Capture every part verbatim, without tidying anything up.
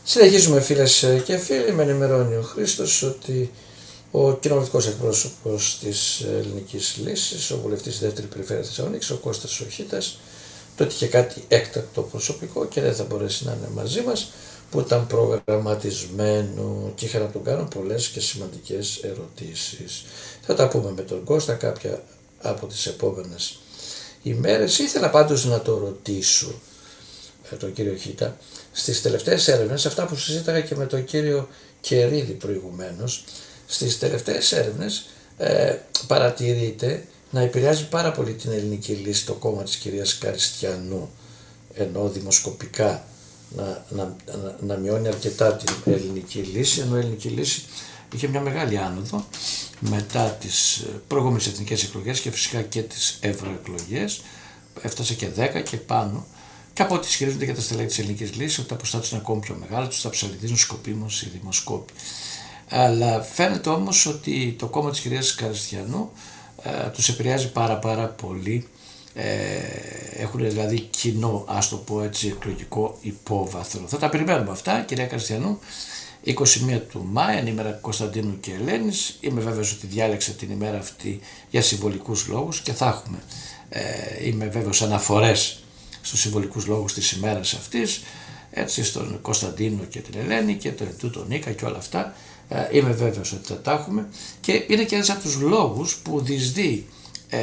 Συνεχίζουμε φίλες και φίλοι, με ενημερώνει ο Χρήστος ότι ο κοινοβουλευτικός εκπρόσωπος της Ελληνικής Λύσης, ο βουλευτής της δεύτερη περιφέρεια Θεσσαλονίκης, ο Κώστας Σοχίτας, το είχε κάτι έκτακτο προσωπικό και δεν θα μπορέσει να είναι μαζί μας, που ήταν προγραμματισμένο και είχα να τον κάνω πολλές και σημαντικές ερωτήσεις. Θα τα πούμε με τον Κώστα κάποια από τις επόμενες ημέρες. Ήθελα πάντως να το ρωτήσω τον κύριο Χίτα, στις τελευταίες έρευνες, αυτά που συζήταγα και με τον κύριο Κερίδη προηγουμένως, στις τελευταίες έρευνες ε, παρατηρείται να επηρεάζει πάρα πολύ την Ελληνική Λύση το κόμμα της κυρίας Καριστιανού, ενώ δημοσκοπικά να, να, να, να μειώνει αρκετά την Ελληνική Λύση, ενώ η Ελληνική Λύση είχε μια μεγάλη άνοδο μετά τις προηγούμενες εθνικές εκλογές και φυσικά και τις ευρωεκλογές, έφτασε και δέκα και πάνω. Και από ό,τι ισχυρίζονται για τα στελέχη της Ελληνικής Λύσης, ότι τα ποσοστά τους είναι ακόμη πιο μεγάλα, τους τα ψαλιδίζουν σκοπίμως οι δημοσκόποι. Αλλά φαίνεται όμως ότι το κόμμα της κυρίας Καριστιανού ε, τους επηρεάζει πάρα πάρα πολύ. Ε, έχουν δηλαδή κοινό, ας το πω έτσι, εκλογικό υπόβαθρο. Θα τα περιμένουμε αυτά, κυρία Καριστιανού. είκοσι μία του Μάη, ημέρα Κωνσταντίνου και Ελένης. Είμαι βέβαιος ότι διάλεξε την ημέρα αυτή για συμβολικούς λόγους και θα έχουμε, ε, είμαι βέβαιος, αναφορές στους συμβολικούς λόγους της ημέρας αυτής, έτσι, στον Κωνσταντίνο και την Ελένη και τον Ετού, τον Νίκα και όλα αυτά. Ε, είμαι βέβαιος ότι θα τα έχουμε και είναι και ένας από τους λόγους που διεισδύει ε,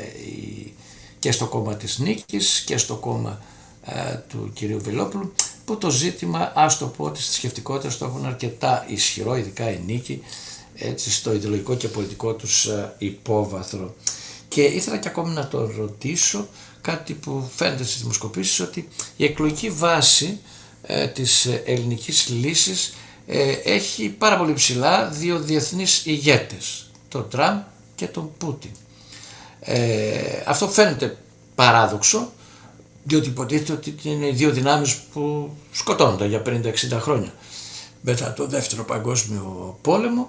και στο κόμμα της Νίκης και στο κόμμα ε, του κυρίου Βελόπουλου, που το ζήτημα, ας το πω, της θρησκευτικότητας το έχουν αρκετά ισχυρό, ειδικά η Νίκη, έτσι, στο ιδεολογικό και πολιτικό τους ε, υπόβαθρο. Και ήθελα και ακόμη να το ρωτήσω κάτι που φαίνεται στις δημοσκοπήσεις, ότι η εκλογική βάση ε, της Ελληνικής Λύσης ε, έχει πάρα πολύ ψηλά δύο διεθνείς ηγέτες, τον Τραμπ και τον Πούτιν. Ε, αυτό φαίνεται παράδοξο, διότι υποτίθεται ότι είναι οι δύο δυνάμεις που σκοτώνονται για πενήντα εξήντα χρόνια μετά το δεύτερο παγκόσμιο πόλεμο.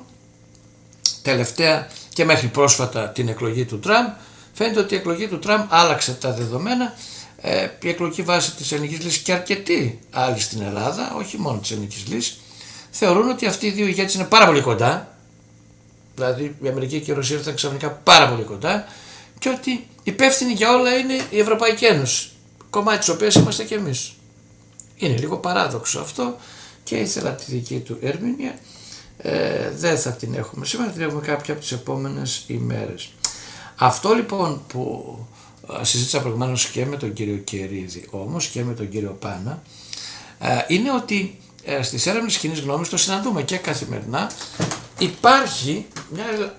Τελευταία και μέχρι πρόσφατα την εκλογή του Τραμπ, φαίνεται ότι η εκλογή του Τραμπ άλλαξε τα δεδομένα. Ε, η εκλογική βάση της Ελληνικής Λύσης και αρκετοί άλλοι στην Ελλάδα, όχι μόνο της Ελληνικής Λύσης, θεωρούν ότι αυτοί οι δύο ηγέτες είναι πάρα πολύ κοντά, δηλαδή η Αμερική και η Ρωσία ήταν ξαφνικά πάρα πολύ κοντά, και ότι υπεύθυνη για όλα είναι η Ευρωπαϊκή Ένωση, κομμάτι της οποίας είμαστε και εμείς. Είναι λίγο παράδοξο αυτό και ήθελα τη δική του ερμηνεία. Ε, δεν θα την έχουμε σήμερα, την έχουμε κάποια από τις επόμενες ημέρες. Αυτό λοιπόν που συζήτησα προηγουμένως και με τον κύριο Κερίδη, όμως και με τον κύριο Πάνα, είναι ότι στις έρευνες κοινής γνώμης, το συναντούμε και καθημερινά, υπάρχει μια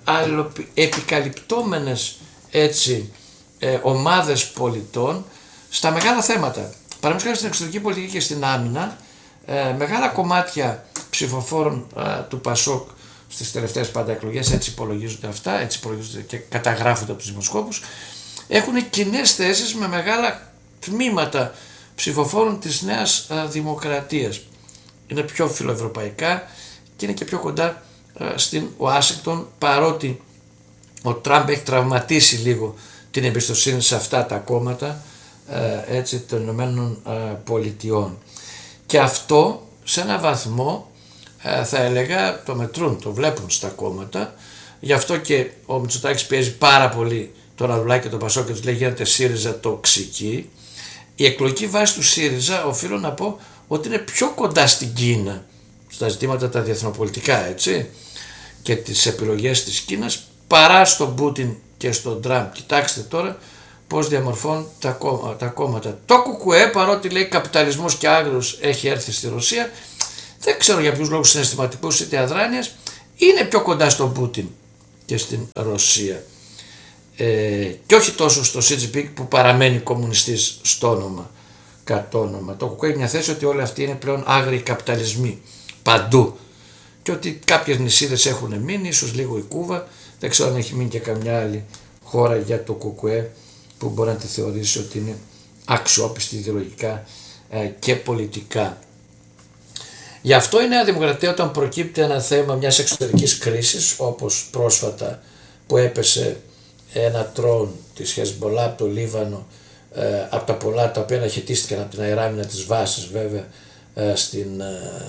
επικαλυπτόμενες, έτσι, ομάδες πολιτών στα μεγάλα θέματα. Παραδείγματος χάρη στην εξωτερική πολιτική και στην άμυνα, μεγάλα κομμάτια ψηφοφόρων του Πασόκ στις τελευταίες πάντα εκλογές, έτσι υπολογίζονται αυτά, έτσι υπολογίζονται και καταγράφονται από τους δημοσκόπους, έχουν κοινές θέσεις με μεγάλα τμήματα ψηφοφόρων της Νέας Δημοκρατίας. Είναι πιο φιλοευρωπαϊκά και είναι και πιο κοντά στην Ουάσιγκτον, παρότι ο Τραμπ έχει τραυματίσει λίγο την εμπιστοσύνη σε αυτά τα κόμματα, έτσι, των Ηνωμένων Πολιτειών. Και αυτό σε ένα βαθμό θα έλεγα το μετρούν, το βλέπουν στα κόμματα. Γι' αυτό και ο Μητσοτάκης πιέζει πάρα πολύ τον Ανδρουλάκη και τον Πασόκ και τους λέει γίνεται ΣΥΡΙΖΑ τοξική. Η εκλογική βάση του ΣΥΡΙΖΑ, οφείλω να πω, ότι είναι πιο κοντά στην Κίνα στα ζητήματα τα διεθνοπολιτικά, έτσι, και τις επιλογές της Κίνας, παρά στον Πούτιν και στον Τραμπ. Κοιτάξτε τώρα πώς διαμορφώνουν τα κόμματα. Τα κόμματα. Το ΚΚΕ, παρότι λέει καπιταλισμός και άγριος έχει έρθει στη Ρωσία, δεν ξέρω για ποιους λόγους συναισθηματικούς είτε αδράνειας, είναι πιο κοντά στον Πούτιν και στην Ρωσία. Ε, και όχι τόσο στο Σι Τζι Πινγκ που παραμένει κομμουνιστής στο όνομα, κατ' όνομα. Το ΚΚΕ έχει μια θέση ότι όλοι αυτοί είναι πλέον άγριοι καπιταλισμοί παντού και ότι κάποιες νησίδες έχουν μείνει, ίσως λίγο η Κούβα, δεν ξέρω αν έχει μείνει και καμιά άλλη χώρα για το ΚΚΕ που μπορεί να τη θεωρήσει ότι είναι αξιόπιστη ιδεολογικά ε, και πολιτικά. Γι' αυτό η Νέα Δημοκρατία, όταν προκύπτει ένα θέμα μιας εξωτερικής κρίσης, όπως πρόσφατα που έπεσε ένα τρόν της Χεσμπολά από το Λίβανο, ε, από τα πολλά τα οποία αναχαιτίστηκαν από την αεράμινα της βάσης βέβαια στην,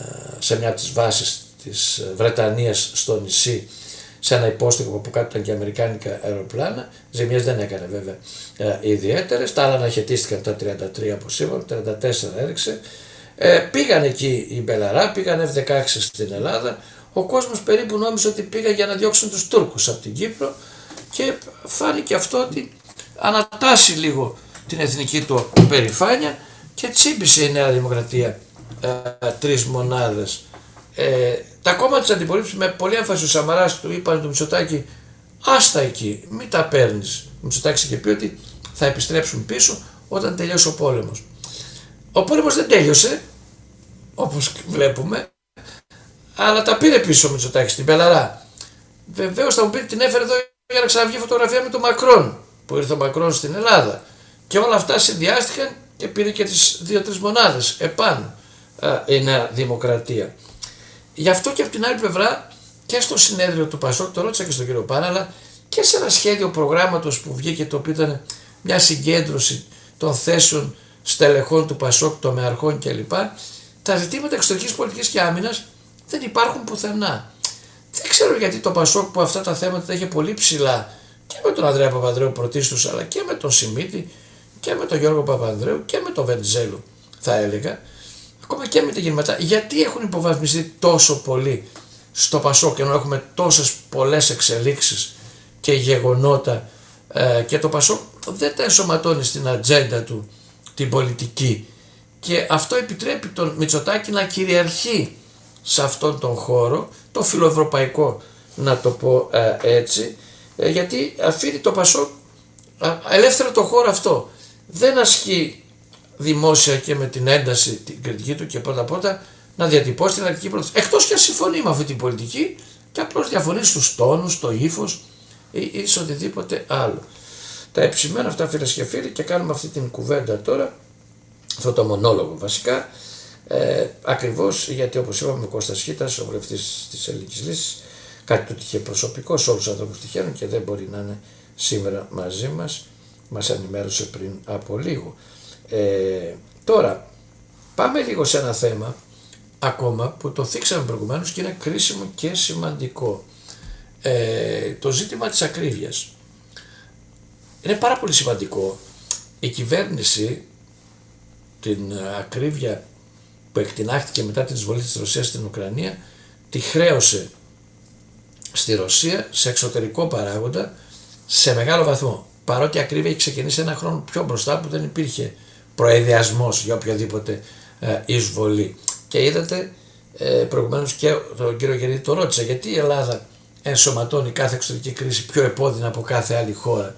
σε μια από τις βάσεις της Βρετανίας στο νησί, σε ένα υπόστεγο που κάτω ήταν και αμερικάνικα αεροπλάνα. Ζημιές δεν έκανε βέβαια ε, ιδιαίτερες. Τα άλλα αναχαιτίστηκαν τα τριάντα τρία όπως είπαμε, τριάντα τέσσερα έριξε. Ε, πήγαν εκεί οι Μπελαρά, πήγαν εφ δεκαέξι στην Ελλάδα. Ο κόσμος περίπου νόμιζε ότι πήγαν για να διώξουν τους Τούρκους από την Κύπρο και φάνηκε αυτό ότι ανατάσσει λίγο την εθνική του περηφάνεια και τσίπησε η Νέα Δημοκρατία ε, τρεις μονάδες. Ε, τα κόμματα της αντιπολίτευσης με πολύ έμφαση ο Σαμαράς του είπαν του Μητσοτάκη, άστα εκεί, μην τα παίρνεις. Ο Μητσοτάκης είχε πει ότι θα επιστρέψουν πίσω όταν τελειώσει ο πόλεμος. Ο πόλεμος δεν τέλειωσε, όπως βλέπουμε, αλλά τα πήρε πίσω ο Μητσοτάκης στην Μπελαρά. Βεβαίως θα μου πει την έφερε εδώ για να ξαναβγεί φωτογραφία με τον Μακρόν, που ήρθε ο Μακρόν στην Ελλάδα. Και όλα αυτά συνδυάστηκαν και πήρε και τις δύο-τρεις μονάδες επάνω α, η Νέα Δημοκρατία. Γι' αυτό και από την άλλη πλευρά και στο συνέδριο του Πασόκ, το ρώτησα και στον κύριο Πάνα, αλλά και σε ένα σχέδιο προγράμματος που βγήκε, το οποίο ήταν μια συγκέντρωση των θέσεων στελεχών του Πασόκ, τομεαρχών κλπ. Τα ζητήματα εξωτερικής πολιτικής και άμυνας δεν υπάρχουν πουθενά. Δεν ξέρω γιατί το Πασόκ, που αυτά τα θέματα τα είχε πολύ ψηλά και με τον Ανδρέα Παπανδρέου πρωτίστως, αλλά και με τον Σιμίτη και με τον Γιώργο Παπανδρέου και με τον Βενιζέλο, θα έλεγα, ακόμα και με τα γεννηματά, γιατί έχουν υποβαθμιστεί τόσο πολύ στο Πασόκ, ενώ έχουμε τόσες πολλές εξελίξεις και γεγονότα ε, και το Πασόκ δεν τα ενσωματώνει στην ατζέντα του την πολιτική, και αυτό επιτρέπει τον Μητσοτάκη να κυριαρχεί σε αυτόν τον χώρο, το φιλοευρωπαϊκό να το πω ε, έτσι, ε, γιατί αφήνει το Πασόκ ε, ελεύθερο το χώρο αυτό. Δεν ασκεί δημόσια και με την ένταση την κριτική του και πρώτα πρώτα να διατυπώσει την αρχική πρόταση. Εκτός και αν συμφωνεί με αυτή την πολιτική και απλώς διαφωνεί στους τόνους, στο ύφος ή, ή σε οτιδήποτε άλλο. Τα επισημαίνω αυτά, φίλες και φίλοι, και κάνουμε αυτή την κουβέντα τώρα, αυτό το μονόλογο βασικά, ε, ακριβώς γιατί, όπως είπαμε, ο Κώστας Χίτας, ο βουλευτής της Ελληνικής Λύσης, κάτι του τυχε προσωπικό, σε όλους τους ανθρώπους τυχαίνουν και δεν μπορεί να είναι σήμερα μαζί μας, μας ενημέρωσε πριν από λίγο. Ε, τώρα πάμε λίγο σε ένα θέμα ακόμα που το θίξαμε προηγουμένως και είναι κρίσιμο και σημαντικό, ε, το ζήτημα της ακρίβειας. Είναι πάρα πολύ σημαντικό η κυβέρνηση την ακρίβεια που εκτινάχθηκε μετά την εισβολή της Ρωσίας στην Ουκρανία τη χρέωσε στη Ρωσία, σε εξωτερικό παράγοντα, σε μεγάλο βαθμό, παρότι η ακρίβεια έχει ξεκινήσει ένα χρόνο πιο μπροστά που δεν υπήρχε προεδιασμός για οποιαδήποτε ε, εισβολή. Και είδατε ε, προηγουμένως και τον κύριο Γεννήτη το ρώτησα, γιατί η Ελλάδα ενσωματώνει κάθε εξωτερική κρίση πιο επώδυνα από κάθε άλλη χώρα.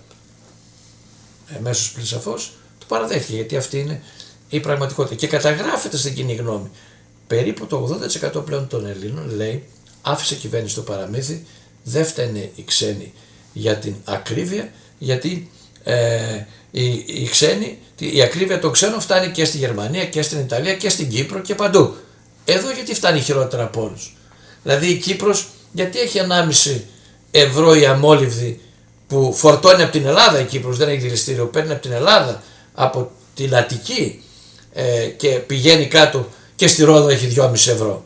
Εμέσως πλην σαφώς το παραδέχτηκε, γιατί αυτή είναι η πραγματικότητα και καταγράφεται στην κοινή γνώμη. Περίπου το ογδόντα τοις εκατό πλέον των Ελλήνων, λέει, άφησε κυβέρνηση το παραμύθι, δεν φταίνε οι ξένοι για την ακρίβεια, γιατί ε, οι, οι ξένοι, η ακρίβεια των ξένων φτάνει και στη Γερμανία και στην Ιταλία και στην Κύπρο και παντού. Εδώ γιατί φτάνει χειρότερα από όλους. Δηλαδή η Κύπρος γιατί έχει ενάμιση ευρώ η αμόλυβδη που φορτώνει από την Ελλάδα, η Κύπρος δεν έχει δηληστήριο, παίρνει από την Ελλάδα, από την Αττική ε, και πηγαίνει κάτω και στη Ρόδο έχει δυόμισι ευρώ.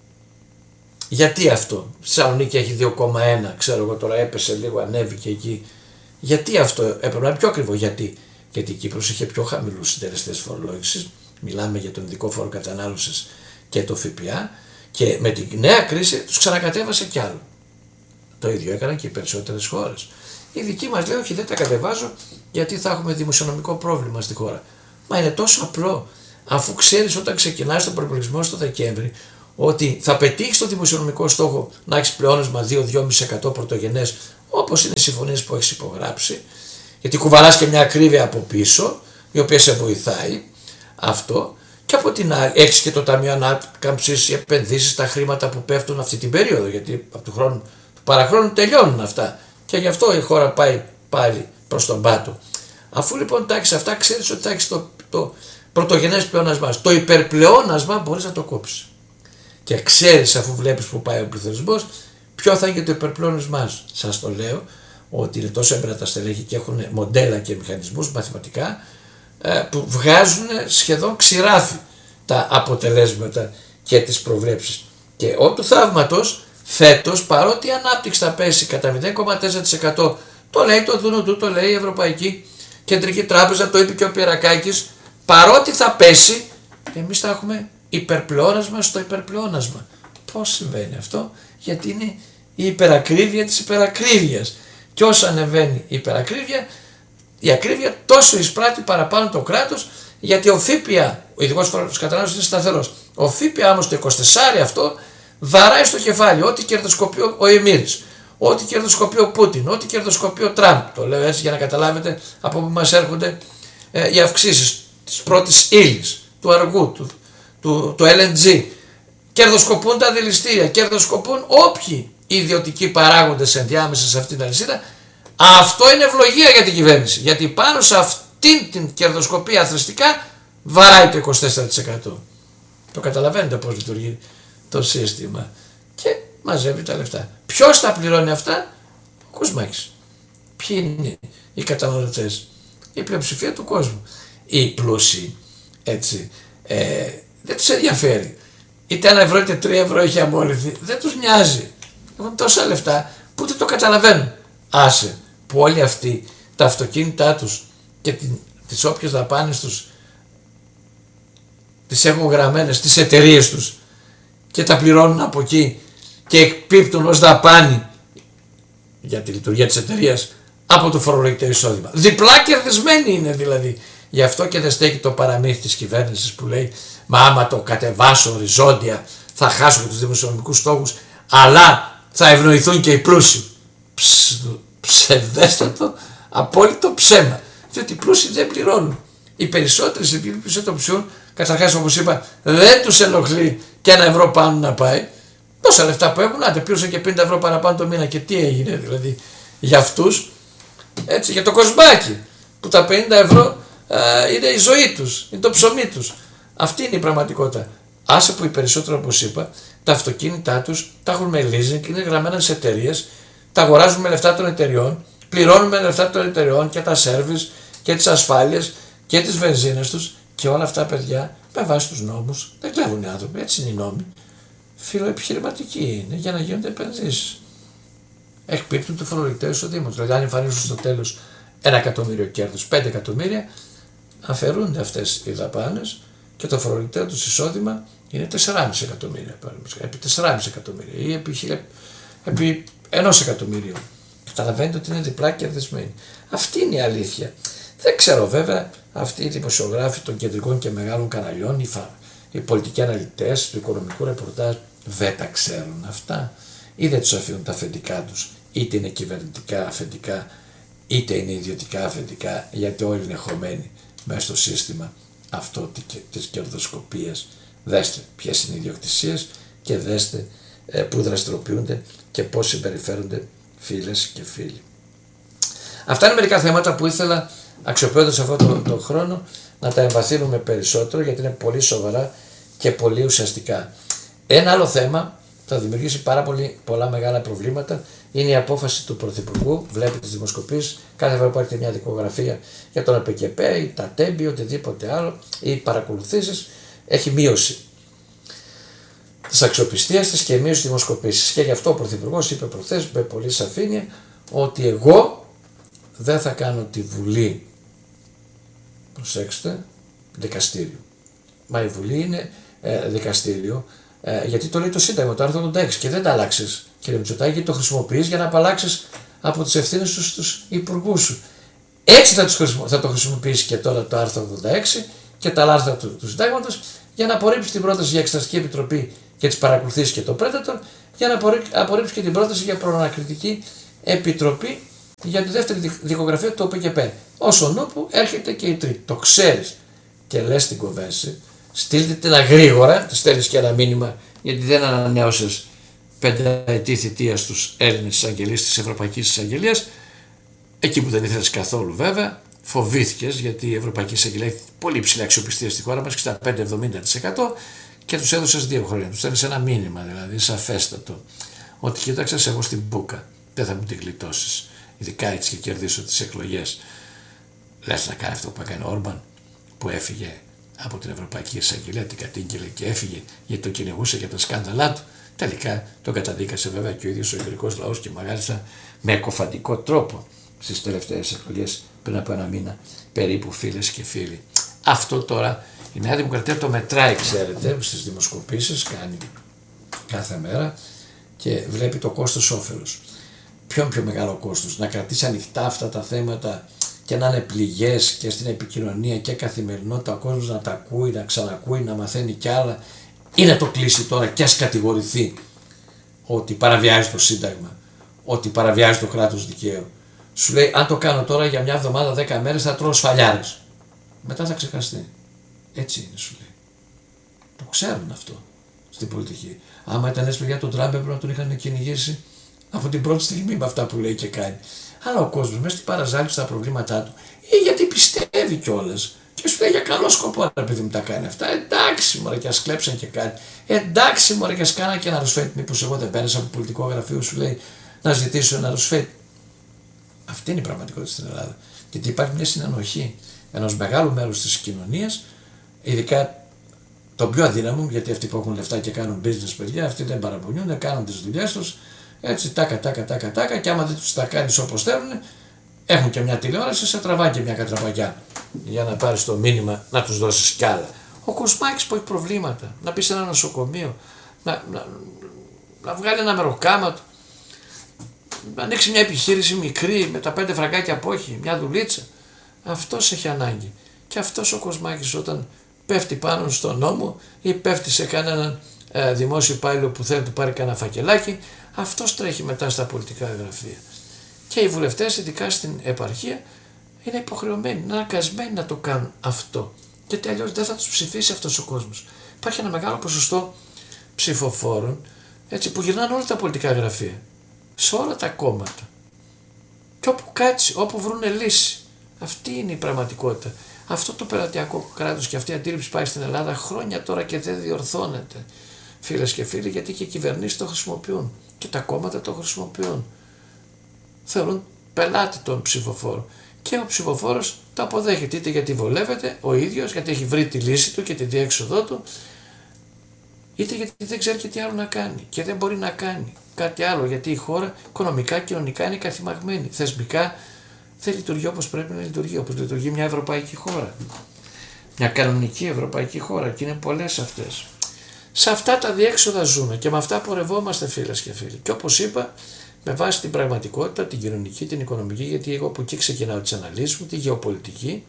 Γιατί αυτό? Στη Θεσσαλονίκη έχει δύο κόμμα ένα, ξέρω εγώ, τώρα έπεσε λίγο, ανέβηκε εκεί. Γιατί αυτό έπρεπε να είναι πιο ακριβό? Γιατί, γιατί η Κύπρος είχε πιο χαμηλούς συντελεστές φορολόγησης, μιλάμε για τον ειδικό φόρο κατανάλωσης και το ΦΠΑ, και με την νέα κρίση τους ξανακατέβασε κι άλλο. Το ίδιο έκαναν και οι περισσότερες χώρες. Η δική μας λέει όχι, δεν τα κατεβάζω γιατί θα έχουμε δημοσιονομικό πρόβλημα στη χώρα. Μα είναι τόσο απλό, αφού ξέρεις όταν ξεκινάς τον προϋπολογισμό στο Δεκέμβρη ότι θα πετύχεις το δημοσιονομικό στόχο να έχεις πλεόνασμα δύο με δύο κόμμα πέντε τοις εκατό πρωτογενές, όπως είναι οι συμφωνίες που έχεις υπογράψει, γιατί κουβαλάς και μια ακρίβεια από πίσω η οποία σε βοηθάει αυτό, και από την άλλη έχεις και το Ταμείο Ανάκαμψης, οι επενδύσεις, τα χρήματα που πέφτουν αυτή την περίοδο, γιατί από του χρόνου, του παραχρόνου τελειώνουν αυτά και γι' αυτό η χώρα πάει πάλι προς τον πάτο. Αφού λοιπόν τα έχεις αυτά, ξέρεις ότι θα έχεις το, το πρωτογενές πλεόνασμα. Το υπερπλεόνασμα μπορείς να το κόψεις. Και ξέρεις, αφού βλέπεις που πάει ο πληθωρισμός, ποιο θα είναι και το υπερπλεόνασμά σου. Σας το λέω ότι είναι τόσο έμπειρα τα στελέχη και έχουν μοντέλα και μηχανισμούς μαθηματικά που βγάζουν σχεδόν ξηράφι τα αποτελέσματα και τις προβλέψεις. Και ό του θαύματος φέτος, παρότι η ανάπτυξη θα πέσει κατά μηδέν κόμμα τέσσερα τοις εκατό, το λέει το Δουνουτού, το λέει η Ευρωπαϊκή Κεντρική Τράπεζα, το είπε και ο Πιερακάκης, παρότι θα πέσει, εμείς θα έχουμε υπερπλεόνασμα στο υπερπλεόνασμα. Πώς συμβαίνει αυτό? Γιατί είναι η υπερακρίβεια της υπερακρίβειας. Και όσο ανεβαίνει η υπερακρίβεια, η ακρίβεια τόσο εισπράττει παραπάνω το κράτος, γιατί ο ΦΠΑ, ο ειδικός φόρος κατανάλωσης, είναι σταθερός. Ο ΦΠΑ όμως το είκοσι τέσσερα αυτό βαράει στο κεφάλι ό,τι κερδοσκοπεί ο Εμμύρης, ό,τι κερδοσκοπεί ο Πούτιν, ό,τι κερδοσκοπεί ο Τραμπ. Το λέω έτσι για να καταλάβετε από που μας έρχονται ε, οι αυξήσεις της πρώτης ύλης, του αργού, του, του, του ελ εν τζι. Κερδοσκοπούν τα δηληστήρια, κερδοσκοπούν όποιοι ιδιωτικοί παράγοντες ενδιάμεσα σε αυτήν την αλυσίδα. Αυτό είναι ευλογία για την κυβέρνηση, γιατί πάνω σε αυτήν την κερδοσκοπία αθρηστικά βαράει το είκοσι τέσσερα τοις εκατό. Το καταλαβαίνετε πώς λειτουργεί το σύστημα και μαζεύει τα λεφτά. Ποιος τα πληρώνει αυτά? Ο Κουσμάκης. Ποιοι είναι οι καταναλωτές? Η πλειοψηφία του κόσμου. Οι πλούσιοι, έτσι, ε, δεν τους ενδιαφέρει. Είτε ένα ευρώ είτε τρία ευρώ έχει αμόλυθει, δεν τους νοιάζει. Έχουν τόσα λεφτά που δεν το καταλαβαίνουν. Άσε που όλοι αυτοί τα αυτοκίνητά τους και την, τις όποιες δαπάνες τους τις έχουν γραμμένες στις εταιρείες τους και τα πληρώνουν από εκεί και εκπίπτουν ως δαπάνη για τη λειτουργία της εταιρείας από το φορολογητέο εισόδημα. Διπλά κερδισμένοι είναι δηλαδή. Γι' αυτό και δεν στέκει το παραμύθι της κυβέρνησης που λέει μα άμα το κατεβάσω οριζόντια θα χάσουμε τους δημοσιονομικούς στόχους, αλλά θα ευνοηθούν και οι πλούσιοι. Ψ, ψευδέστατο, απόλυτο ψέμα. Διότι οι πλούσιοι δεν πληρώνουν. Οι περισσότεροι σε επίπεδο το ψιούν, καταρχάς όπως είπα, δεν τους ενοχλεί και ένα ευρώ πάνω να πάει. Τόσα λεφτά που έχουν, άντε πλήρωσαν και πενήντα ευρώ παραπάνω το μήνα και τι έγινε δηλαδή για αυτούς? Έτσι, για το Κοσμάκι που τα πενήντα ευρώ α, είναι η ζωή τους, είναι το ψωμί τους. Αυτή είναι η πραγματικότητα. Άσε που οι περισσότεροι όπως είπα, τα αυτοκίνητά τους τα έχουν με leasing, είναι γραμμένα σε εταιρείες, τα αγοράζουν με λεφτά των εταιριών, πληρώνουν με λεφτά των εταιριών και τα service και τις ασφάλειες και τις βενζίνες τους και όλα αυτά παιδιά με βάση τους νόμους δεν κλέβουν οι άνθρωποι, έτσι είναι οι νόμοι. Φιλοεπιχειρηματικοί είναι για να γίνονται επενδύσεις. Εκπίπτουν του φορολογητέου εισοδήματος. Δηλαδή, αν εμφανίζουν στο τέλος ένα εκατομμύριο κέρδος, πέντε εκατομμύρια, αφαιρούνται αυτές οι δαπάνες και το φορολογητέο του εισόδημα είναι τέσσερα κόμμα πέντε εκατομμύρια. Επί τέσσερα κόμμα πέντε εκατομμύρια ή επί, επί ενός εκατομμύριου. Καταλαβαίνετε ότι είναι διπλά κερδισμένοι. Αυτή είναι η αλήθεια. Δεν ξέρω βέβαια αυτοί οι δημοσιογράφοι των κεντρικών και μεγάλων καναλιών, οι, φα... οι πολιτικοί αναλυτές του οικονομικού ρεπορτάζ, δεν τα ξέρουν αυτά ή δεν τους αφήνουν τα αφεντικά τους, είτε είναι κυβερνητικά αφεντικά είτε είναι ιδιωτικά αφεντικά, γιατί όλοι είναι χωμένοι μέσα στο σύστημα αυτό της κερδοσκοπίας. Δέστε ποιες είναι οι ιδιοκτησίες και δέστε ε, που δραστηριοποιούνται και πώς συμπεριφέρονται φίλες και φίλοι. Αυτά είναι μερικά θέματα που ήθελα, αξιοποιώντας αυτόν τον, τον χρόνο, να τα εμβαθύνουμε περισσότερο, γιατί είναι πολύ σοβαρά και πολύ ουσιαστικά. Ένα άλλο θέμα θα δημιουργήσει πάρα πολύ, πολλά μεγάλα προβλήματα, είναι η απόφαση του Πρωθυπουργού. Βλέπετε τις δημοσκοπήσεις, κάθε φορά που έρχεται μια δικογραφία για τον ΕΠΚΕΠΕ ή τα τέμπη, οτιδήποτε άλλο, ή παρακολουθήσεις, έχει μείωση της αξιοπιστίας της και μείωση δημοσκοπήσεις. Και γι' αυτό ο Πρωθυπουργός είπε προχθές με πολύ σαφήνεια ότι εγώ δεν θα κάνω τη Βουλή, προσέξτε, δικαστήριο. Μα η Βουλή είναι ε, δικαστήριο, ε, γιατί το λέει το Σύνταγμα, το άρθρο ογδόντα έξι, και δεν τα αλλάξεις, κύριε Μητσοτάκη, το χρησιμοποιείς για να απαλλάξεις από τις ευθύνες σου στους υπουργούς σου. Έτσι θα, χρησιμο, θα το χρησιμοποιήσει και τώρα το άρθρο ογδόντα έξι και τα άλλα άρθρα του, του Συντάγματος για να απορρίψει την πρόταση για Εξεταστική Επιτροπή και τις παρακολουθήσεις και το Predator, για να απορρίψει και την πρόταση για προανακριτική επιτροπή για τη δεύτερη δικογραφία του ΟΠΚΠ. Όσον όπου έρχεται και η τρίτη. Το ξέρεις και λες την κοβέση, στείλτε την γρήγορα, τη στέλνεις και ένα μήνυμα, γιατί δεν ανανέωσες πενταετή θητεία στους Έλληνες εισαγγελείς της Ευρωπαϊκής Εισαγγελίας, εκεί που δεν ήθελες καθόλου βέβαια, φοβήθηκες γιατί η Ευρωπαϊκή Εισαγγελία έχει πολύ ψηλή αξιοπιστία στη χώρα μας, εξήντα πέντε με εβδομήντα τοις εκατό, και τους έδωσες δύο χρόνια. Τους στέλνεις ένα μήνυμα δηλαδή, σαφέστατο, ότι κοίταξες, εγώ στην μπούκα, δεν θα μου την γλιτώσεις. Ειδικά έτσι και κερδίσω τις εκλογές. Λες να κάνει αυτό που έκανε ο Όρμπαν, που έφυγε από την Ευρωπαϊκή Εισαγγελία, την κατήγγειλε και έφυγε γιατί τον κυνηγούσε για τα σκάνδαλά του. Τελικά τον καταδίκασε βέβαια και ο ίδιος ο Ουγγρικός λαός και μάλιστα με εκοφαντικό τρόπο στις τελευταίες εκλογές πριν από ένα μήνα περίπου, φίλες και φίλοι. Αυτό τώρα η Νέα Δημοκρατία το μετράει, ξέρετε, στις δημοσκοπήσεις, κάνει κάθε μέρα και βλέπει το κόστος όφελος. Ποιον πιο μεγάλο κόστος, να κρατήσει ανοιχτά αυτά τα θέματα και να είναι πληγές και στην επικοινωνία και καθημερινότητα, ο κόσμος να τα ακούει, να ξανακούει, να μαθαίνει κι άλλα, ή να το κλείσει τώρα και ας κατηγορηθεί ότι παραβιάζει το Σύνταγμα, ότι παραβιάζει το κράτος δικαίου. Σου λέει, αν το κάνω τώρα για μια εβδομάδα, δέκα μέρες θα τρώω σφαλιάρες. Μετά θα ξεχαστεί. Έτσι είναι, σου λέει. Το ξέρουν αυτό στην πολιτική. Άμα ήταν έτσι παιδιά τον Τραμπ, έπρεπε να τον είχαν κυνηγήσει από την πρώτη στιγμή με αυτά που λέει και κάνει. Αλλά ο κόσμος μέσα στην παραζάλιση στα προβλήματά του, ή γιατί πιστεύει κιόλας και σου λέει για καλό σκοπό, επειδή μου τα κάνει αυτά. Εντάξει, μωρέ, και ας κλέψαν και κάτι. Εντάξει, μωρέ, και ας κάνα και ένα ρουσφέτη. Μήπως εγώ δεν πέρασα από πολιτικό γραφείο, σου λέει, να ζητήσω ένα ρουσφέτη. Αυτή είναι η πραγματικότητα στην Ελλάδα. Γιατί υπάρχει μια συνενοχή ενός μεγάλου μέρους της κοινωνίας, ειδικά των πιο αδύναμων, γιατί αυτοί που έχουν λεφτά και κάνουν business, παιδιά, αυτοί δεν παραπονιούνται, κάνουν τις δουλειές τους, έτσι τάκα, τάκα, τάκα, τάκα, και άμα δεν τους τα κάνεις όπως θέλουν, έχουν και μια τηλεόραση, σε τραβάει και μια κατραπαγιά για να πάρεις το μήνυμα να τους δώσεις κι άλλα. Ο Κοσμάκης που έχει προβλήματα, να πει σε ένα νοσοκομείο, να, να, να βγάλει ένα μεροκάματο, να ανοίξει μια επιχείρηση μικρή με τα πέντε φραγκάκια από όχι, μια δουλίτσα. Αυτός έχει ανάγκη. Και αυτός ο Κοσμάκης όταν πέφτει πάνω στον νόμο ή πέφτει σε κανέναν ε, δημόσιο υπάλληλο που θέλει να του πάρει κανένα φακελάκι, αυτός τρέχει μετά στα πολιτικά γραφεία. Και οι βουλευτές, ειδικά στην επαρχία, είναι υποχρεωμένοι, είναι αναγκασμένοι να το κάνουν αυτό. Γιατί αλλιώς δεν θα τους ψηφίσει αυτός ο κόσμος. Υπάρχει ένα μεγάλο ποσοστό ψηφοφόρων, έτσι, που γυρνάνε όλα τα πολιτικά γραφεία, σε όλα τα κόμματα. Και όπου κάτσει, όπου βρούνε λύση. Αυτή είναι η πραγματικότητα. Αυτό το πελατειακό κράτος και αυτή η αντίληψη πάει στην Ελλάδα χρόνια τώρα και δεν διορθώνεται. Φίλες και φίλοι, γιατί και οι κυβερνήσεις το χρησιμοποιούν και τα κόμματα το χρησιμοποιούν. Θεωρούν πελάτη τον ψηφοφόρο. Και ο ψηφοφόρος το αποδέχεται, είτε γιατί βολεύεται ο ίδιος, γιατί έχει βρει τη λύση του και τη διέξοδό του, είτε γιατί δεν ξέρει και τι άλλο να κάνει και δεν μπορεί να κάνει κάτι άλλο, γιατί η χώρα οικονομικά, κοινωνικά είναι καθημαγμένη. Θεσμικά δεν λειτουργεί όπως πρέπει να λειτουργεί, όπως λειτουργεί μια ευρωπαϊκή χώρα. Μια κανονική ευρωπαϊκή χώρα, και είναι πολλές αυτές. Σε αυτά τα διέξοδα ζούμε και με αυτά πορευόμαστε, φίλες και φίλοι. Και όπως είπα, με βάση την πραγματικότητα, την κοινωνική, την οικονομική, γιατί εγώ από εκεί ξεκινάω τις αναλύσεις μου, τη γεωπολιτική,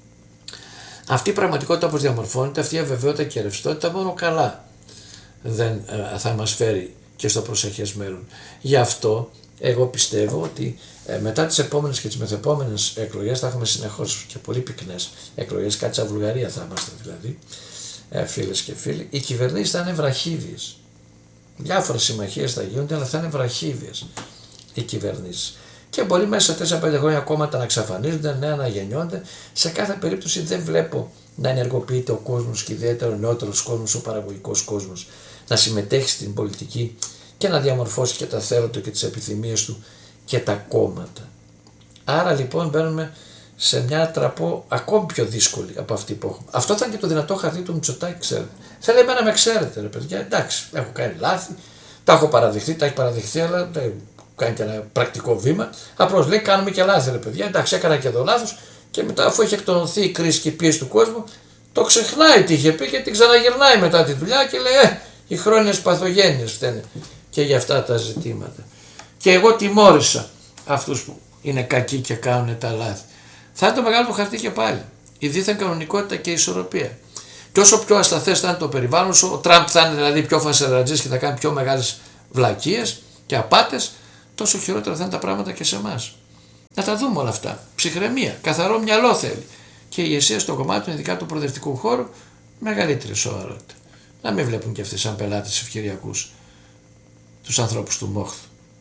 αυτή η πραγματικότητα όπως διαμορφώνεται, αυτή η αβεβαιότητα και η ρευστότητα μόνο καλά δεν ε, θα μας φέρει και στο προσεχές μέλλον. Γι' αυτό εγώ πιστεύω ότι ε, μετά τις επόμενες και τις μεθεπόμενες εκλογές θα έχουμε συνεχώς και πολύ πυκνές εκλογές, κάτι σαν Βουλγαρία θα είμαστε δηλαδή, ε, φίλες και φίλοι. Οι κυβερνήσεις θα είναι βραχύβιες. Διάφορες συμμαχίες θα γίνονται, αλλά θα είναι βραχύβιες οι κυβερνήσεις. Και μπορεί μέσα σε τέσσερα πέντε χρόνια κόμματα να εξαφανίζονται, νέα να γεννιόνται. Σε κάθε περίπτωση δεν βλέπω να ενεργοποιείται ο κόσμος και ιδιαίτερα ο νεότερος κόσμος, ο παραγωγικός κόσμος, να συμμετέχει στην πολιτική και να διαμορφώσει και τα θέλω του και τις επιθυμίες του και τα κόμματα. Άρα λοιπόν μπαίνουμε σε μια τραπό ακόμη πιο δύσκολη από αυτή που έχουμε. Αυτό ήταν και το δυνατό χαρτί του Μητσοτάκη, ξέρετε. Θέλει εμένα με ξέρετε, ρε παιδιά, εντάξει, έχω κάνει λάθη, τα έχω παραδεχθεί, τα έχει παραδεχθεί, αλλά δεν κάνει και ένα πρακτικό βήμα. Απλώς λέει: κάνουμε και λάθη, ρε παιδιά, εντάξει, έκανα και εδώ λάθος. Και μετά, αφού έχει εκτονωθεί η κρίση και η πίεση του κόσμου, το ξεχνάει τι είχε πει και την ξαναγυρνάει μετά τη δουλειά και λέει: Ε, οι χρόνιες παθογένειες φταίνε και για αυτά τα ζητήματα. Και εγώ τιμώρησα αυτούς που είναι κακοί και κάνουν τα λάθη. Θα είναι το μεγάλο του χαρτί και πάλι. Η δίθεν κανονικότητα και η ισορροπία. Και όσο πιο ασταθές θα είναι το περιβάλλον, όσο ο Τραμπ θα είναι δηλαδή πιο φασαρατζής και θα κάνει πιο μεγάλες βλακίες και απάτες, τόσο χειρότερα θα είναι τα πράγματα και σε εμάς. Να τα δούμε όλα αυτά. Ψυχραιμία, καθαρό μυαλό θέλει. Και η ηγεσία στο κομμάτι, ειδικά του προοδευτικού χώρου, μεγαλύτερη σοβαρότητα. Να μην βλέπουν και αυτοί σαν πελάτες ευκαιριακούς τους ανθρώπους του Μόχθ.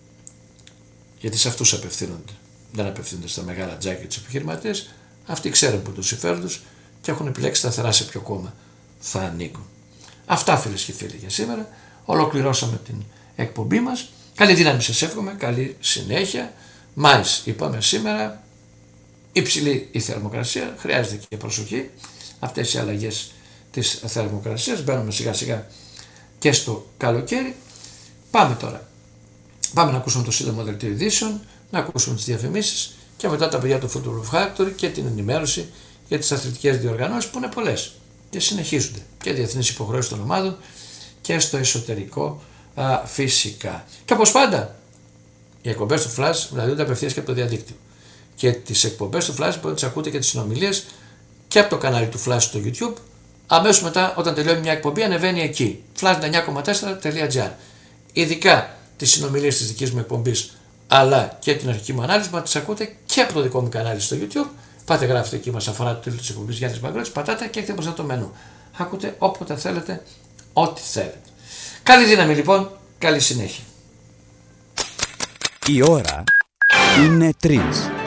Γιατί σε αυτούς απευθύνονται. Δεν απευθύνονται στα μεγάλα τζάκια τους επιχειρηματίες. Αυτοί ξέρουν που τους συμφέρουν τους και έχουν επιλέξει σταθερά σε ποιο κόμμα θα ανήκουν. Αυτά, φίλες και φίλοι, για σήμερα. Ολοκληρώσαμε την εκπομπή μας. Καλή δύναμη σας εύχομαι, καλή συνέχεια. Μάης, είπαμε σήμερα, υψηλή η θερμοκρασία, χρειάζεται και προσοχή. Αυτές οι αλλαγές της θερμοκρασίας. Μπαίνουμε σιγά σιγά και στο καλοκαίρι. Πάμε τώρα. Πάμε να ακούσουμε το σύντομο δελτίο ειδήσεων, να ακούσουμε τις διαφημίσεις και μετά τα παιδιά του Football Factory και την ενημέρωση για τις αθλητικές διοργανώσεις που είναι πολλές και συνεχίζονται. Και διεθνείς υποχρεώσεις των ομάδων και στο εσωτερικό α, φυσικά. Και όπως πάντα, οι εκπομπές του Flash μεταδίδονται απευθείας και από το διαδίκτυο. Και τις εκπομπές του Flash μπορείτε να τις ακούτε και τις συνομιλίες και από το κανάλι του Flash στο YouTube. Αμέσως μετά, όταν τελειώνει μια εκπομπή, ανεβαίνει εκεί. φλας εννιά κόμμα τέσσερα τελεία τζι άρ. Ειδικά τις συνομιλίες της δικής μου εκπομπής, αλλά και την αρχική μου ανάλυση, να τις ακούτε και από το δικό μου κανάλι στο YouTube. Πάτε, γράφετε εκεί, μας αφορά το τίτλο της εκπομπής Γιάννης Μπαγκρότης, πατάτε και έχετε μπροστά το μενού. Ακούτε όποτε θέλετε, ό,τι θέλετε. Καλή δύναμη λοιπόν, καλή συνέχεια. Η ώρα είναι τρεις.